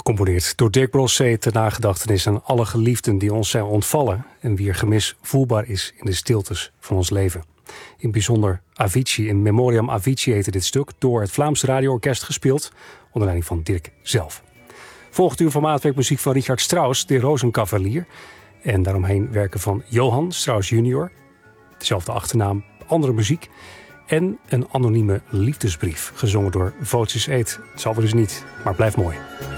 Gecomponeerd door Dirk Brossé ter nagedachtenis aan alle geliefden die ons zijn ontvallen en wier gemis voelbaar is in de stiltes van ons leven. In bijzonder Avicii, in Memoriam Avicii heette dit stuk, door het Vlaams Radio-orkest gespeeld, onder leiding van Dirk zelf. Volgend uur van maatwerkmuziek van Richard Strauss, de Rozenkavalier, en daaromheen werken van Johann Strauss junior, dezelfde achternaam, andere muziek, en een anonieme liefdesbrief, gezongen door Voces Eet. Het zal er dus niet, maar blijft mooi.